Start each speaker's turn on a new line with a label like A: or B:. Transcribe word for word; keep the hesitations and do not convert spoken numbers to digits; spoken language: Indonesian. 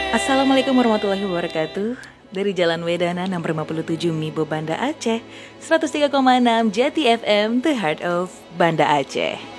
A: Assalamualaikum warahmatullahi wabarakatuh. Dari Jalan Wedana nomor lima puluh tujuh Mibo Banda Aceh, seratus tiga koma enam Jati F M, The Heart of Banda Aceh.